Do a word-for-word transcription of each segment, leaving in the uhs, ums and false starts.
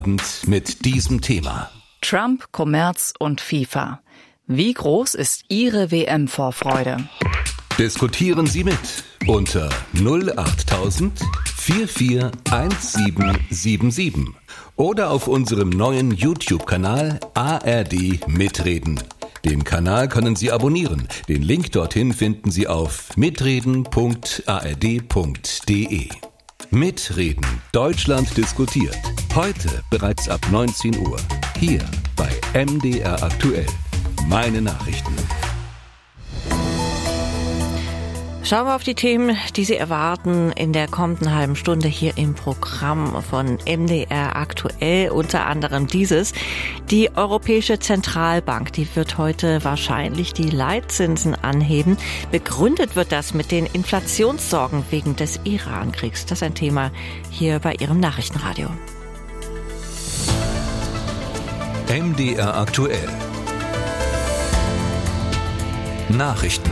mit diesem Thema. Trump, Kommerz und FIFA. Wie groß ist Ihre W M-Vorfreude? Diskutieren Sie mit unter null achttausend vierundvierzig siebzehnhundertsiebenundsiebzig oder auf unserem neuen YouTube-Kanal A R D Mitreden. Den Kanal können Sie abonnieren. Den Link dorthin finden Sie auf mitreden punkt a r d punkt d e. Mitreden. Deutschland diskutiert. Heute bereits ab neunzehn Uhr. Hier bei M D R aktuell. Meine Nachrichten. Schauen wir auf die Themen, die Sie erwarten in der kommenden halben Stunde hier im Programm von M D R aktuell. Unter anderem dieses. Die Europäische Zentralbank, die wird heute wahrscheinlich die Leitzinsen anheben. Begründet wird das mit den Inflationssorgen wegen des Iran-Kriegs. Das ist ein Thema hier bei Ihrem Nachrichtenradio. M D R aktuell. Nachrichten.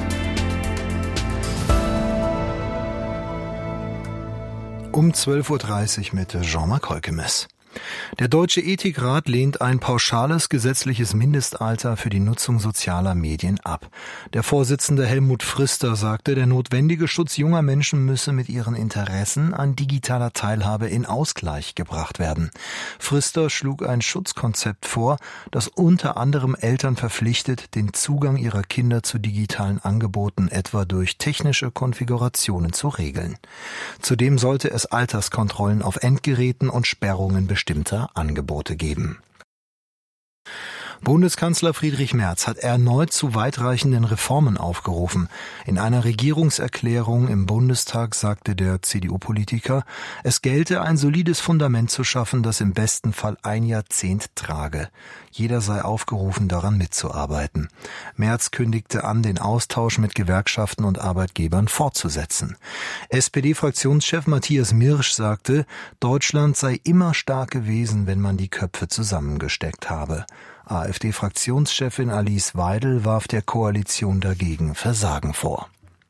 Um zwölf Uhr dreißig mit Jean-Marc Holkemes. Der Deutsche Ethikrat lehnt ein pauschales gesetzliches Mindestalter für die Nutzung sozialer Medien ab. Der Vorsitzende Helmut Frister sagte, der notwendige Schutz junger Menschen müsse mit ihren Interessen an digitaler Teilhabe in Ausgleich gebracht werden. Frister schlug ein Schutzkonzept vor, das unter anderem Eltern verpflichtet, den Zugang ihrer Kinder zu digitalen Angeboten etwa durch technische Konfigurationen zu regeln. Zudem sollte es Alterskontrollen auf Endgeräten und Sperrungen bestimmter Angebote geben. Bundeskanzler Friedrich Merz hat erneut zu weitreichenden Reformen aufgerufen. In einer Regierungserklärung im Bundestag sagte der C D U-Politiker, es gelte ein solides Fundament zu schaffen, das im besten Fall ein Jahrzehnt trage. Jeder sei aufgerufen, daran mitzuarbeiten. Merz kündigte an, den Austausch mit Gewerkschaften und Arbeitgebern fortzusetzen. S P D-Fraktionschef Matthias Mirsch sagte, Deutschland sei immer stark gewesen, wenn man die Köpfe zusammengesteckt habe. AfD-Fraktionschefin Alice Weidel warf der Koalition dagegen Versagen vor.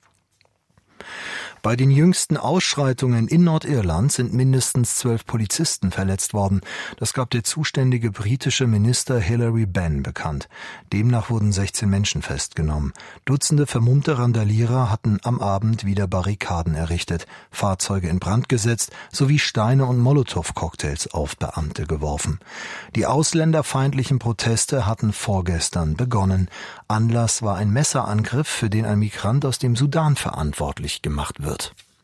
Bei den jüngsten Ausschreitungen in Nordirland sind mindestens zwölf Polizisten verletzt worden. Das gab der zuständige britische Minister Hilary Benn bekannt. Demnach wurden sechzehn Menschen festgenommen. Dutzende vermummte Randalierer hatten am Abend wieder Barrikaden errichtet, Fahrzeuge in Brand gesetzt sowie Steine und Molotow-Cocktails auf Beamte geworfen. Die ausländerfeindlichen Proteste hatten vorgestern begonnen. Anlass war ein Messerangriff, für den ein Migrant aus dem Sudan verantwortlich gemacht wird.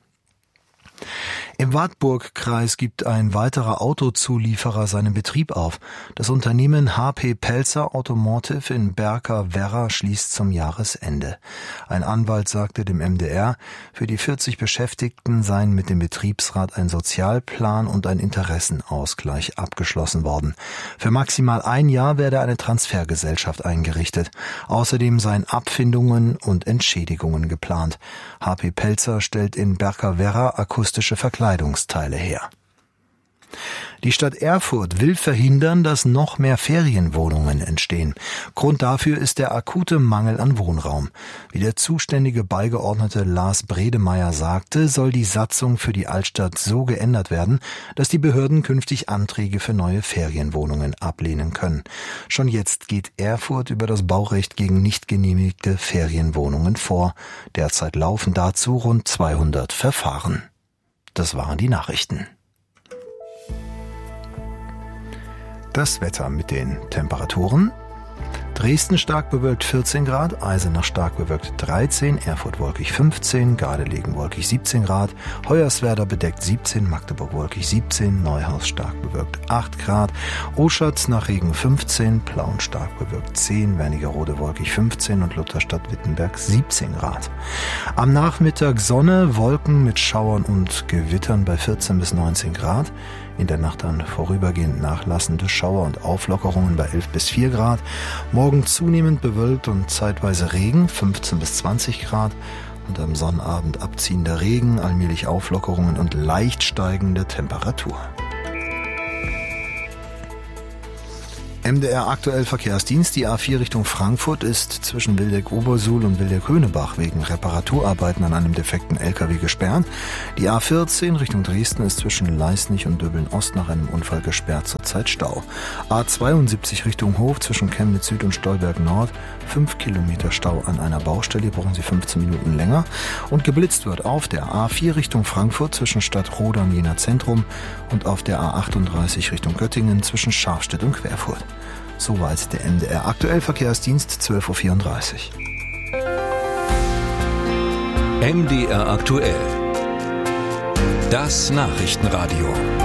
Im Wartburg-Kreis gibt ein weiterer Autozulieferer seinen Betrieb auf. Das Unternehmen H P Pelzer Automotive in Berka-Werra schließt zum Jahresende. Ein Anwalt sagte dem M D R, für die vierzig Beschäftigten seien mit dem Betriebsrat ein Sozialplan und ein Interessenausgleich abgeschlossen worden. Für maximal ein Jahr werde eine Transfergesellschaft eingerichtet. Außerdem seien Abfindungen und Entschädigungen geplant. H P Pelzer stellt in Berka-Werra akustische Verkleidungsteile her. Die Stadt Erfurt will verhindern, dass noch mehr Ferienwohnungen entstehen. Grund dafür ist der akute Mangel an Wohnraum. Wie der zuständige Beigeordnete Lars Bredemeier sagte, soll die Satzung für die Altstadt so geändert werden, dass die Behörden künftig Anträge für neue Ferienwohnungen ablehnen können. Schon jetzt geht Erfurt über das Baurecht gegen nicht genehmigte Ferienwohnungen vor. Derzeit laufen dazu rund zweihundert Verfahren. Das waren die Nachrichten. Das Wetter mit den Temperaturen. Dresden stark bewölkt vierzehn Grad, Eisenach stark bewölkt dreizehn, Erfurt wolkig fünfzehn, Gardelegen wolkig siebzehn Grad, Hoyerswerda bedeckt siebzehn, Magdeburg wolkig siebzehn, Neuhaus stark bewölkt acht Grad, Oschatz nach Regen fünfzehn, Plauen stark bewölkt zehn, Wernigerode wolkig fünfzehn und Lutherstadt-Wittenberg siebzehn Grad. Am Nachmittag Sonne, Wolken mit Schauern und Gewittern bei vierzehn bis neunzehn Grad. In der Nacht dann vorübergehend nachlassende Schauer und Auflockerungen bei elf bis vier Grad. Morgen zunehmend bewölkt und zeitweise Regen, fünfzehn bis zwanzig Grad. Und am Sonnabend abziehender Regen, allmählich Auflockerungen und leicht steigende Temperatur. M D R aktuell Verkehrsdienst. Die A vier Richtung Frankfurt ist zwischen Wildeck-Obersuhl und Wildeck-Höhnebach wegen Reparaturarbeiten an einem defekten L K W gesperrt. Die A vierzehn Richtung Dresden ist zwischen Leisnig und Döbeln-Ost nach einem Unfall gesperrt, zurzeit Stau. A zweiundsiebzig Richtung Hof zwischen Chemnitz Süd und Stolberg Nord, fünf Kilometer Stau an einer Baustelle, hier brauchen Sie fünfzehn Minuten länger. Und geblitzt wird auf der A vier Richtung Frankfurt zwischen Stadtroda und Jena Zentrum und auf der A achtunddreißig Richtung Göttingen zwischen Scharfstedt und Querfurt. Soweit der M D R aktuell Verkehrsdienst, zwölf Uhr vierunddreißig. M D R aktuell. Das Nachrichtenradio.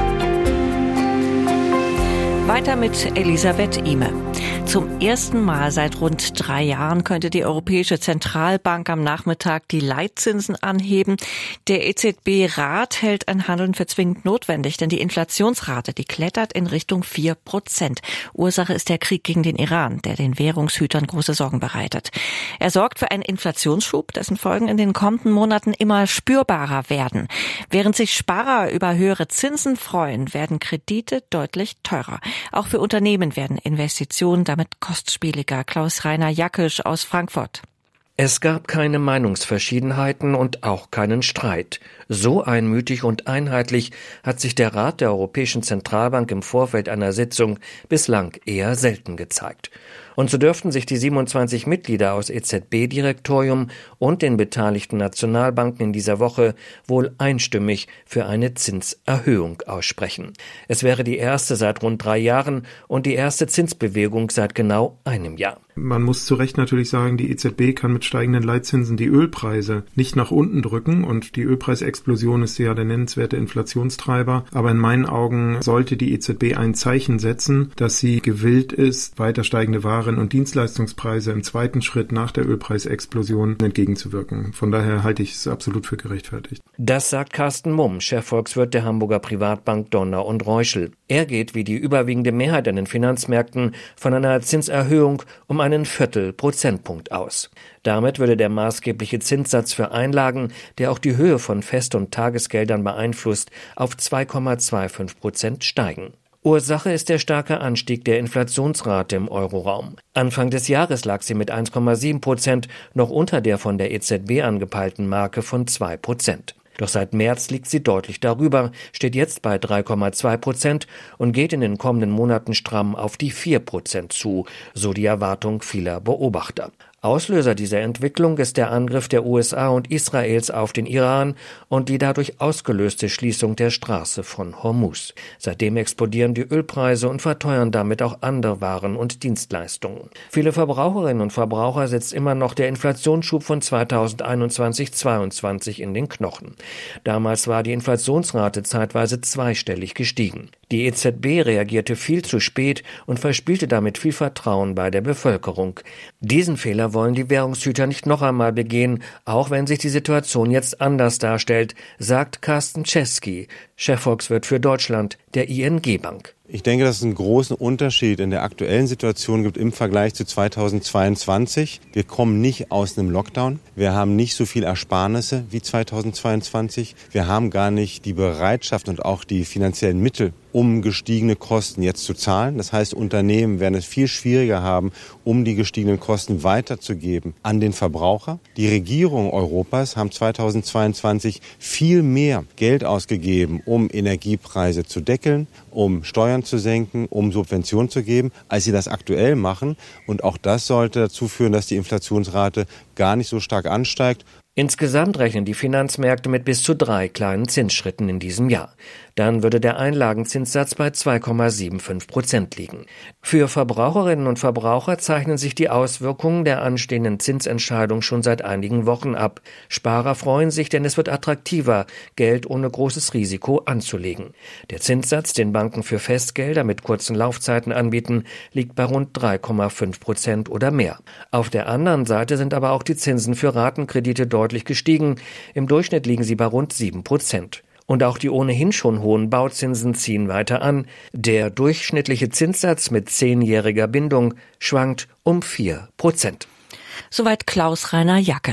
Weiter mit Elisabeth Ihme. Zum ersten Mal seit rund drei Jahren könnte die Europäische Zentralbank am Nachmittag die Leitzinsen anheben. Der E Z B-Rat hält ein Handeln für zwingend notwendig, denn die Inflationsrate, die klettert in Richtung vier Prozent. Ursache ist der Krieg gegen den Iran, der den Währungshütern große Sorgen bereitet. Er sorgt für einen Inflationsschub, dessen Folgen in den kommenden Monaten immer spürbarer werden. Während sich Sparer über höhere Zinsen freuen, werden Kredite deutlich teurer. Auch für Unternehmen werden Investitionen damit kostspieliger. Klaus-Rainer Jackisch aus Frankfurt. Es gab keine Meinungsverschiedenheiten und auch keinen Streit. So einmütig und einheitlich hat sich der Rat der Europäischen Zentralbank im Vorfeld einer Sitzung bislang eher selten gezeigt. Und so dürften sich die siebenundzwanzig Mitglieder aus E Z B-Direktorium und den beteiligten Nationalbanken in dieser Woche wohl einstimmig für eine Zinserhöhung aussprechen. Es wäre die erste seit rund drei Jahren und die erste Zinsbewegung seit genau einem Jahr. Man muss zu Recht natürlich sagen, die E Z B kann mit steigenden Leitzinsen die Ölpreise nicht nach unten drücken und die Ölpreisexplosion ist ja der nennenswerte Inflationstreiber. Aber in meinen Augen sollte die E Z B ein Zeichen setzen, dass sie gewillt ist, weiter steigende Waren und Dienstleistungspreise im zweiten Schritt nach der Ölpreisexplosion entgegenzuwirken. Von daher halte ich es absolut für gerechtfertigt. Das sagt Carsten Mumm, Chefvolkswirt der Hamburger Privatbank Donner und Reuschel. Er geht wie die überwiegende Mehrheit an den Finanzmärkten von einer Zinserhöhung um einen Viertelprozentpunkt aus. Damit würde der maßgebliche Zinssatz für Einlagen, der auch die Höhe von Fest- und Tagesgeldern beeinflusst, auf zwei Komma fünfundzwanzig Prozent steigen. Ursache ist der starke Anstieg der Inflationsrate im Euroraum. Anfang des Jahres lag sie mit eins Komma sieben Prozent noch unter der von der E Z B angepeilten Marke von zwei Prozent. Doch seit März liegt sie deutlich darüber, steht jetzt bei drei Komma zwei Prozent und geht in den kommenden Monaten stramm auf die vier Prozent zu, so die Erwartung vieler Beobachter. Auslöser dieser Entwicklung ist der Angriff der U S A und Israels auf den Iran und die dadurch ausgelöste Schließung der Straße von Hormuz. Seitdem explodieren die Ölpreise und verteuern damit auch andere Waren und Dienstleistungen. Viele Verbraucherinnen und Verbraucher setzt immer noch der Inflationsschub von zweitausendeinundzwanzig zweiundzwanzig in den Knochen. Damals war die Inflationsrate zeitweise zweistellig gestiegen. Die E Z B reagierte viel zu spät und verspielte damit viel Vertrauen bei der Bevölkerung. Diesen Fehler wollen die Währungshüter nicht noch einmal begehen, auch wenn sich die Situation jetzt anders darstellt, sagt Carsten Czeski, Chefvolkswirt für Deutschland der I N G-Bank. Ich denke, dass es einen großen Unterschied in der aktuellen Situation gibt im Vergleich zu zweitausendzweiundzwanzig. Wir kommen nicht aus einem Lockdown. Wir haben nicht so viel Ersparnisse wie zweitausendzweiundzwanzig. Wir haben gar nicht die Bereitschaft und auch die finanziellen Mittel, um gestiegene Kosten jetzt zu zahlen. Das heißt, Unternehmen werden es viel schwieriger haben, um die gestiegenen Kosten weiterzugeben an den Verbraucher. Die Regierungen Europas haben zweitausendzweiundzwanzig viel mehr Geld ausgegeben, um Energiepreise zu deckeln, um Steuern zu senken, um Subventionen zu geben, als sie das aktuell machen. Und auch das sollte dazu führen, dass die Inflationsrate gar nicht so stark ansteigt. Insgesamt rechnen die Finanzmärkte mit bis zu drei kleinen Zinsschritten in diesem Jahr. Dann würde der Einlagenzinssatz bei zwei Komma fünfundsiebzig Prozent liegen. Für Verbraucherinnen und Verbraucher zeichnen sich die Auswirkungen der anstehenden Zinsentscheidung schon seit einigen Wochen ab. Sparer freuen sich, denn es wird attraktiver, Geld ohne großes Risiko anzulegen. Der Zinssatz, den Banken für Festgelder mit kurzen Laufzeiten anbieten, liegt bei rund drei Komma fünf Prozent oder mehr. Auf der anderen Seite sind aber auch die Zinsen für Ratenkredite deutlich gestiegen. Im Durchschnitt liegen sie bei rund sieben Prozent. Und auch die ohnehin schon hohen Bauzinsen ziehen weiter an. Der durchschnittliche Zinssatz mit zehnjähriger Bindung schwankt um vier Prozent. Soweit Klaus-Rainer Jackisch.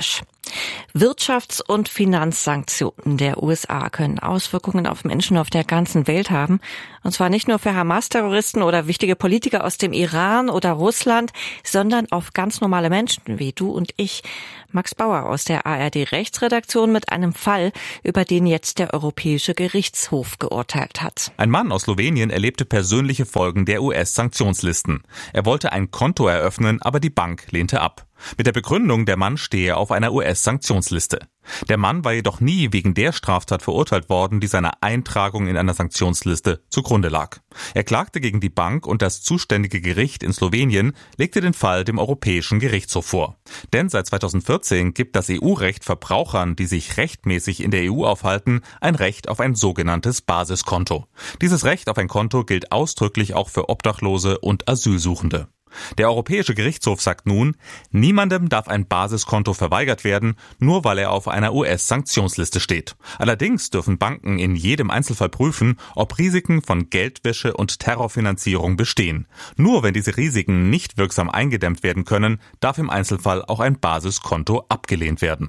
Wirtschafts- und Finanzsanktionen der U S A können Auswirkungen auf Menschen auf der ganzen Welt haben. Und zwar nicht nur für Hamas-Terroristen oder wichtige Politiker aus dem Iran oder Russland, sondern auf ganz normale Menschen wie du und ich. Max Bauer aus der A R D-Rechtsredaktion mit einem Fall, über den jetzt der Europäische Gerichtshof geurteilt hat. Ein Mann aus Slowenien erlebte persönliche Folgen der U S-Sanktionslisten. Er wollte ein Konto eröffnen, aber die Bank lehnte ab. Mit der Begründung, der Mann stehe auf einer U S-Sanktionsliste. Der Mann war jedoch nie wegen der Straftat verurteilt worden, die seiner Eintragung in einer Sanktionsliste zugrunde lag. Er klagte gegen die Bank und das zuständige Gericht in Slowenien legte den Fall dem Europäischen Gerichtshof vor. Denn seit zweitausendvierzehn gibt das E U-Recht Verbrauchern, die sich rechtmäßig in der E U aufhalten, ein Recht auf ein sogenanntes Basiskonto. Dieses Recht auf ein Konto gilt ausdrücklich auch für Obdachlose und Asylsuchende. Der Europäische Gerichtshof sagt nun, niemandem darf ein Basiskonto verweigert werden, nur weil er auf einer U S-Sanktionsliste steht. Allerdings dürfen Banken in jedem Einzelfall prüfen, ob Risiken von Geldwäsche und Terrorfinanzierung bestehen. Nur wenn diese Risiken nicht wirksam eingedämmt werden können, darf im Einzelfall auch ein Basiskonto abgelehnt werden.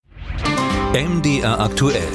M D R aktuell.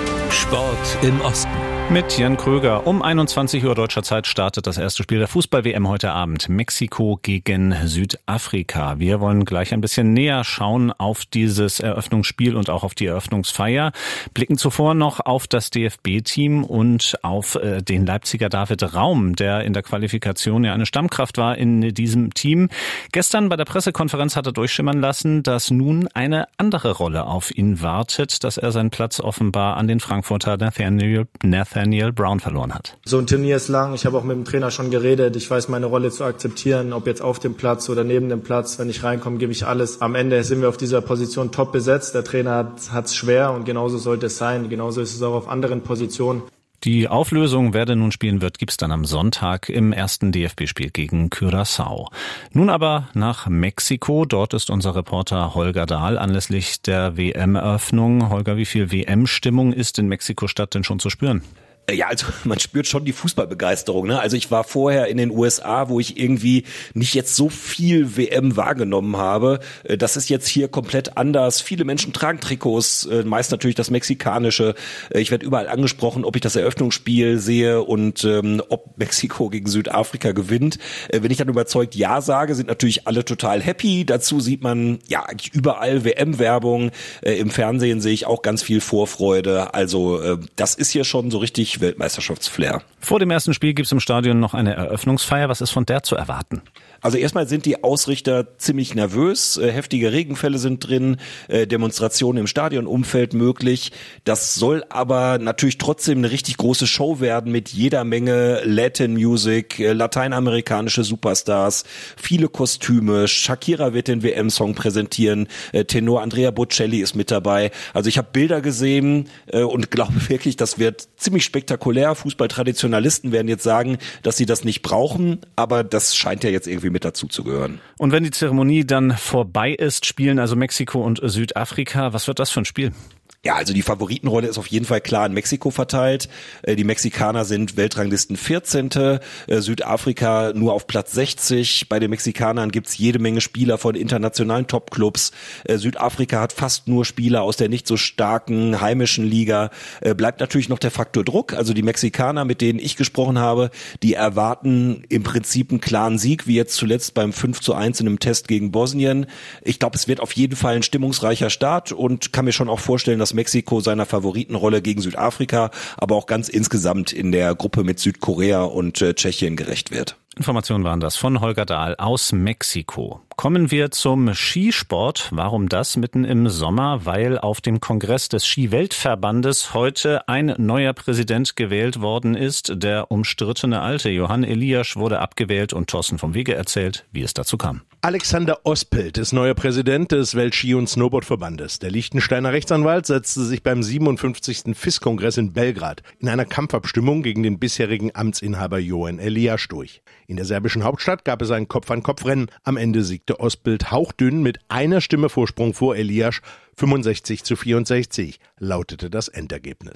Sport im Osten. Mit Jan Kröger. Um einundzwanzig Uhr deutscher Zeit startet das erste Spiel der Fußball-W M heute Abend. Mexiko gegen Südafrika. Wir wollen gleich ein bisschen näher schauen auf dieses Eröffnungsspiel und auch auf die Eröffnungsfeier. Blicken zuvor noch auf das D F B-Team und auf äh, den Leipziger David Raum, der in der Qualifikation ja eine Stammkraft war in diesem Team. Gestern bei der Pressekonferenz hat er durchschimmern lassen, dass nun eine andere Rolle auf ihn wartet, dass er seinen Platz offenbar an den Frankfurter Nathaniel, Nathaniel Daniel Brown verloren hat. So ein Turnier ist lang. Ich habe auch mit dem Trainer schon geredet. Ich weiß, meine Rolle zu akzeptieren, ob jetzt auf dem Platz oder neben dem Platz. Wenn ich reinkomme, gebe ich alles. Am Ende sind wir auf dieser Position top besetzt. Der Trainer hat es schwer und genauso sollte es sein. Genauso ist es auch auf anderen Positionen. Die Auflösung, wer denn nun spielen wird, gibt's dann am Sonntag im ersten D F B-Spiel gegen Curaçao. Nun aber nach Mexiko. Dort ist unser Reporter Holger Dahl anlässlich der W M-Eröffnung. Holger, wie viel W M-Stimmung ist in Mexiko-Stadt denn schon zu spüren? Ja, also man spürt schon die Fußballbegeisterung, ne? Also ich war vorher in den U S A, wo ich irgendwie nicht jetzt so viel W M wahrgenommen habe. Das ist jetzt hier komplett anders. Viele Menschen tragen Trikots, meist natürlich das mexikanische. Ich werde überall angesprochen, ob ich das Eröffnungsspiel sehe und ähm, ob Mexiko gegen Südafrika gewinnt. Wenn ich dann überzeugt Ja sage, sind natürlich alle total happy. Dazu sieht man ja eigentlich überall W M-Werbung. Im Fernsehen sehe ich auch ganz viel Vorfreude. Also das ist hier schon so richtig Weltmeisterschaftsflair. Vor dem ersten Spiel gibt es im Stadion noch eine Eröffnungsfeier. Was ist von der zu erwarten? Also erstmal sind die Ausrichter ziemlich nervös. Äh, heftige Regenfälle sind drin, äh, Demonstrationen im Stadionumfeld möglich. Das soll aber natürlich trotzdem eine richtig große Show werden mit jeder Menge Latin Music, äh, lateinamerikanische Superstars, viele Kostüme. Shakira wird den W M-Song präsentieren, äh, Tenor Andrea Bocelli ist mit dabei. Also ich habe Bilder gesehen äh, und glaube wirklich, das wird ziemlich spektakulär. Fußballtraditionalisten werden jetzt sagen, dass sie das nicht brauchen, aber das scheint ja jetzt irgendwie mit dazu zu gehören. Und wenn die Zeremonie dann vorbei ist, spielen also Mexiko und Südafrika. Was wird das für ein Spiel? Ja, also die Favoritenrolle ist auf jeden Fall klar in Mexiko verteilt. Die Mexikaner sind Weltranglisten vierzehnte Südafrika nur auf Platz sechzig. Bei den Mexikanern gibt's jede Menge Spieler von internationalen Topclubs. Südafrika hat fast nur Spieler aus der nicht so starken heimischen Liga. Bleibt natürlich noch der Faktor Druck. Also die Mexikaner, mit denen ich gesprochen habe, die erwarten im Prinzip einen klaren Sieg, wie jetzt zuletzt beim fünf zu eins in einem Test gegen Bosnien. Ich glaube, es wird auf jeden Fall ein stimmungsreicher Start und kann mir schon auch vorstellen, dass Mexiko seiner Favoritenrolle gegen Südafrika, aber auch ganz insgesamt in der Gruppe mit Südkorea und äh, Tschechien gerecht wird. Informationen waren das von Holger Dahl aus Mexiko. Kommen wir zum Skisport. Warum das mitten im Sommer? Weil auf dem Kongress des Skiweltverbandes heute ein neuer Präsident gewählt worden ist. Der umstrittene Alte Johann Eliasch wurde abgewählt und Thorsten vom Wege erzählt, wie es dazu kam. Alexander Ospelt ist neuer Präsident des Weltski- und Snowboardverbandes. Der Liechtensteiner Rechtsanwalt setzte sich beim siebenundfünfzigsten F I S-Kongress in Belgrad in einer Kampfabstimmung gegen den bisherigen Amtsinhaber Johan Eliasch durch. In der serbischen Hauptstadt gab es ein Kopf-an-Kopf-Rennen. Am Ende siegte Ospelt hauchdünn mit einer Stimme Vorsprung vor Eliasch. fünfundsechzig zu vierundsechzig lautete das Endergebnis.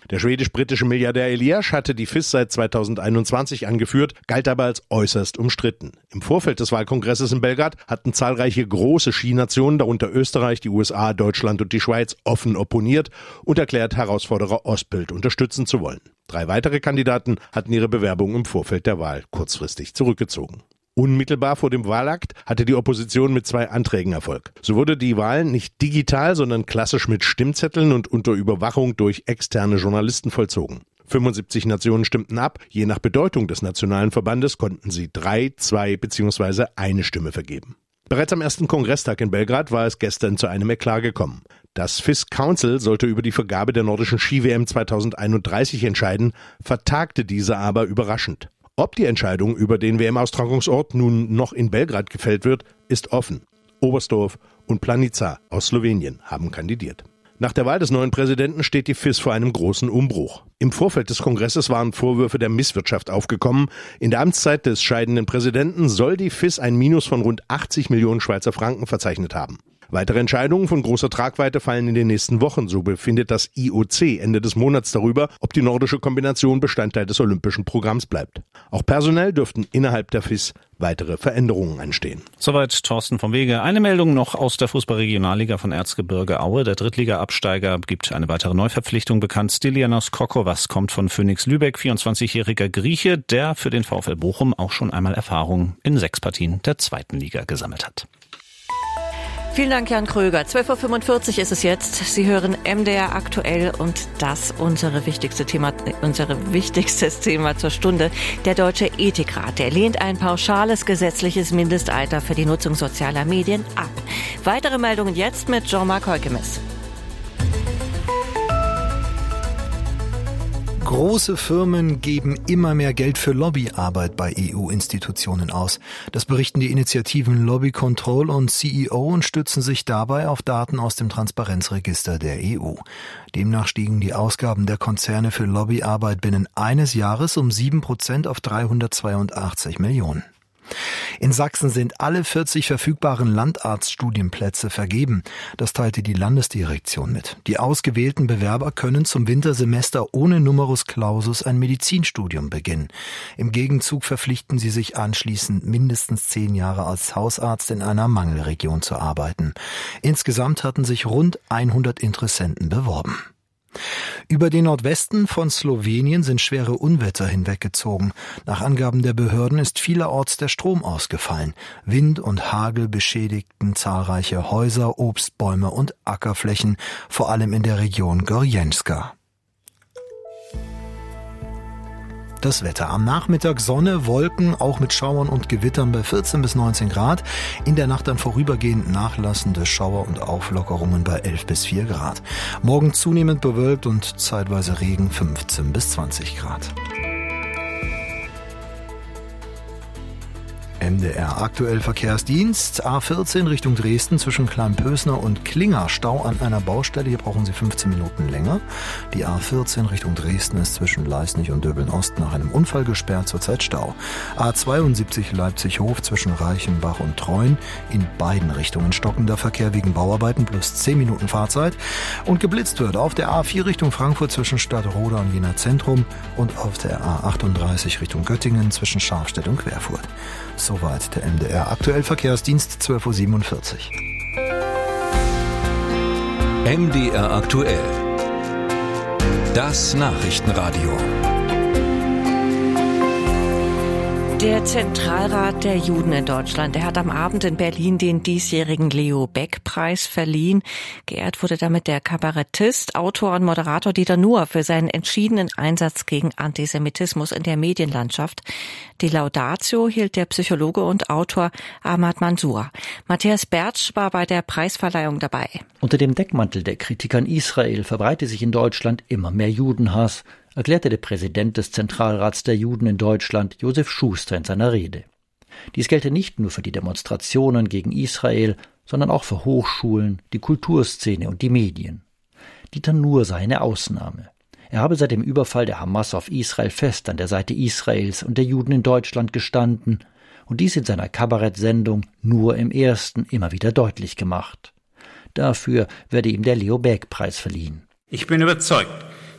Der schwedisch-britische Milliardär Elias hatte die F I S seit zweitausendeinundzwanzig angeführt, galt aber als äußerst umstritten. Im Vorfeld des Wahlkongresses in Belgrad hatten zahlreiche große Skinationen, darunter Österreich, die U S A, Deutschland und die Schweiz, offen opponiert und erklärt, Herausforderer Osbild unterstützen zu wollen. Drei weitere Kandidaten hatten ihre Bewerbung im Vorfeld der Wahl kurzfristig zurückgezogen. Unmittelbar vor dem Wahlakt hatte die Opposition mit zwei Anträgen Erfolg. So wurde die Wahl nicht digital, sondern klassisch mit Stimmzetteln und unter Überwachung durch externe Journalisten vollzogen. fünfundsiebzig Nationen stimmten ab. Je nach Bedeutung des nationalen Verbandes konnten sie drei, zwei bzw. eine Stimme vergeben. Bereits am ersten Kongresstag in Belgrad war es gestern zu einem Eklat gekommen. Das F I S Council sollte über die Vergabe der nordischen Ski-W M zweitausendeinunddreißig entscheiden, vertagte diese aber überraschend. Ob die Entscheidung über den W M-Austragungsort nun noch in Belgrad gefällt wird, ist offen. Oberstdorf und Planica aus Slowenien haben kandidiert. Nach der Wahl des neuen Präsidenten steht die F I S vor einem großen Umbruch. Im Vorfeld des Kongresses waren Vorwürfe der Misswirtschaft aufgekommen. In der Amtszeit des scheidenden Präsidenten soll die F I S ein Minus von rund achtzig Millionen Schweizer Franken verzeichnet haben. Weitere Entscheidungen von großer Tragweite fallen in den nächsten Wochen. So befindet das I O C Ende des Monats darüber, ob die nordische Kombination Bestandteil des olympischen Programms bleibt. Auch personell dürften innerhalb der F I S weitere Veränderungen anstehen. Soweit Thorsten vom Wege. Eine Meldung noch aus der Fußball-Regionalliga von Erzgebirge Aue. Der Drittliga-Absteiger gibt eine weitere Neuverpflichtung bekannt. Stylianos Kokovas kommt von Phoenix Lübeck, vierundzwanzigjähriger Grieche, der für den VfL Bochum auch schon einmal Erfahrung in sechs Partien der zweiten Liga gesammelt hat. Vielen Dank, Jan Kröger. zwölf Uhr fünfundvierzig ist es jetzt. Sie hören M D R aktuell und das unsere wichtigste Thema, unser wichtigstes Thema zur Stunde. Der Deutsche Ethikrat, der lehnt ein pauschales gesetzliches Mindestalter für die Nutzung sozialer Medien ab. Weitere Meldungen jetzt mit Jean-Marc Heukemes. Große Firmen geben immer mehr Geld für Lobbyarbeit bei E U-Institutionen aus. Das berichten die Initiativen Lobby Control und C E O und stützen sich dabei auf Daten aus dem Transparenzregister der E U. Demnach stiegen die Ausgaben der Konzerne für Lobbyarbeit binnen eines Jahres um sieben Prozent auf dreihundertzweiundachtzig Millionen. In Sachsen sind alle vierzig verfügbaren Landarztstudienplätze vergeben. Das teilte die Landesdirektion mit. Die ausgewählten Bewerber können zum Wintersemester ohne Numerus Clausus ein Medizinstudium beginnen. Im Gegenzug verpflichten sie sich anschließend mindestens zehn Jahre als Hausarzt in einer Mangelregion zu arbeiten. Insgesamt hatten sich rund hundert Interessenten beworben. Über den Nordwesten von Slowenien sind schwere Unwetter hinweggezogen. Nach Angaben der Behörden ist vielerorts der Strom ausgefallen. Wind und Hagel beschädigten zahlreiche Häuser, Obstbäume und Ackerflächen, vor allem in der Region Gorjenska. Das Wetter. Am Nachmittag Sonne, Wolken, auch mit Schauern und Gewittern bei vierzehn bis neunzehn Grad. In der Nacht dann vorübergehend nachlassende Schauer und Auflockerungen bei elf bis vier Grad. Morgen zunehmend bewölkt und zeitweise Regen fünfzehn bis zwanzig Grad. M D R aktuell Verkehrsdienst. A vierzehn Richtung Dresden zwischen Kleinpösner und Klinger. Stau an einer Baustelle. Hier brauchen Sie fünfzehn Minuten länger. Die A vierzehn Richtung Dresden ist zwischen Leisnig und Döbeln-Ost nach einem Unfall gesperrt. Zurzeit Stau. A zweiundsiebzig Leipzig-Hof zwischen Reichenbach und Treuen. In beiden Richtungen stockender Verkehr wegen Bauarbeiten plus zehn Minuten Fahrzeit. Und geblitzt wird auf der A vier Richtung Frankfurt zwischen Stadtroda und Jena Zentrum und auf der A achtunddreißig Richtung Göttingen zwischen Scharfstedt und Querfurt. Soweit der M D R aktuell Verkehrsdienst zwölf Uhr siebenundvierzig. M D R aktuell. Das Nachrichtenradio. Der Zentralrat der Juden in Deutschland, der hat am Abend in Berlin den diesjährigen Leo Beck-Preis verliehen. Geehrt wurde damit der Kabarettist, Autor und Moderator Dieter Nuhr für seinen entschiedenen Einsatz gegen Antisemitismus in der Medienlandschaft. Die Laudatio hielt der Psychologe und Autor Ahmad Mansour. Matthias Bertsch war bei der Preisverleihung dabei. Unter dem Deckmantel der Kritik an Israel verbreite sich in Deutschland immer mehr Judenhass, erklärte der Präsident des Zentralrats der Juden in Deutschland, Josef Schuster, in seiner Rede. Dies gelte nicht nur für die Demonstrationen gegen Israel, sondern auch für Hochschulen, die Kulturszene und die Medien. Dieter Nuhr sei eine Ausnahme. Er habe seit dem Überfall der Hamas auf Israel fest an der Seite Israels und der Juden in Deutschland gestanden und dies in seiner Kabarettsendung Nur im Ersten immer wieder deutlich gemacht. Dafür werde ihm der Leo Beck-Preis verliehen. Ich bin überzeugt,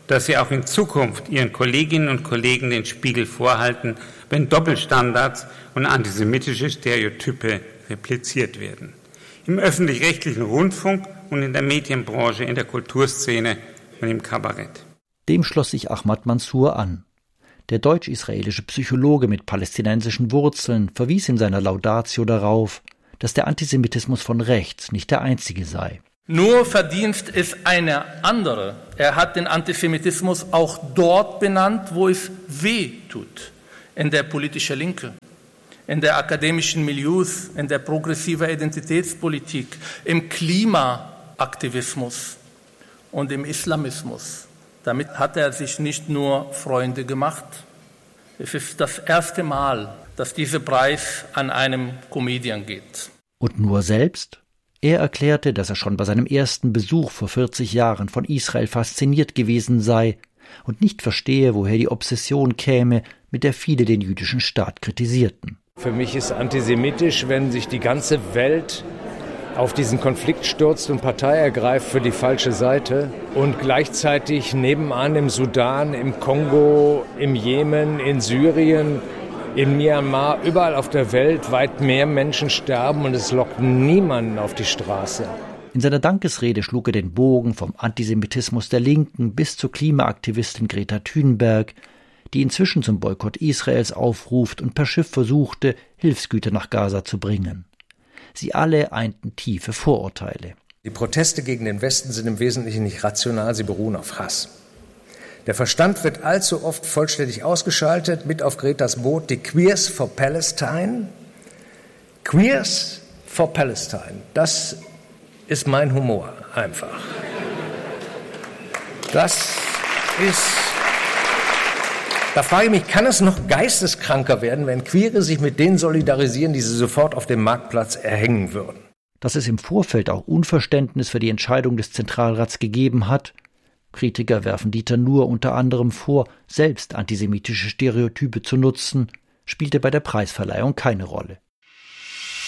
dass sie auch in Zukunft ihren Kolleginnen und Kollegen den Spiegel vorhalten, wenn Doppelstandards und antisemitische Stereotype repliziert werden. Im öffentlich-rechtlichen Rundfunk und in der Medienbranche, in der Kulturszene und im Kabarett. Dem schloss sich Ahmad Mansour an. Der deutsch-israelische Psychologe mit palästinensischen Wurzeln verwies in seiner Laudatio darauf, dass der Antisemitismus von rechts nicht der einzige sei. Nur Verdienst ist eine andere. Er hat den Antisemitismus auch dort benannt, wo es weh tut. In der politischen Linke, in der akademischen Milieus, in der progressiven Identitätspolitik, im Klimaaktivismus und im Islamismus. Damit hat er sich nicht nur Freunde gemacht. Es ist das erste Mal, dass dieser Preis an einem Comedian geht. Und Nur selbst? Er erklärte, dass er schon bei seinem ersten Besuch vor vierzig Jahren von Israel fasziniert gewesen sei und nicht verstehe, woher die Obsession käme, mit der viele den jüdischen Staat kritisierten. Für mich ist antisemitisch, wenn sich die ganze Welt auf diesen Konflikt stürzt und Partei ergreift für die falsche Seite und gleichzeitig nebenan im Sudan, im Kongo, im Jemen, in Syrien, in Myanmar, überall auf der Welt weit mehr Menschen sterben und es lockt niemanden auf die Straße. In seiner Dankesrede schlug er den Bogen vom Antisemitismus der Linken bis zur Klimaaktivistin Greta Thunberg, die inzwischen zum Boykott Israels aufruft und per Schiff versuchte, Hilfsgüter nach Gaza zu bringen. Sie alle einten tiefe Vorurteile. Die Proteste gegen den Westen sind im Wesentlichen nicht rational, sie beruhen auf Hass. Der Verstand wird allzu oft vollständig ausgeschaltet. Mit auf Gretas Boot die Queers for Palestine. Queers for Palestine, das ist mein Humor einfach. Das ist... Da frage ich mich, kann es noch geisteskranker werden, wenn Queere sich mit denen solidarisieren, die sie sofort auf dem Marktplatz erhängen würden? Dass es im Vorfeld auch Unverständnis für die Entscheidung des Zentralrats gegeben hat. Kritiker werfen Dieter Nuhr unter anderem vor, selbst antisemitische Stereotype zu nutzen, spielte bei der Preisverleihung keine Rolle.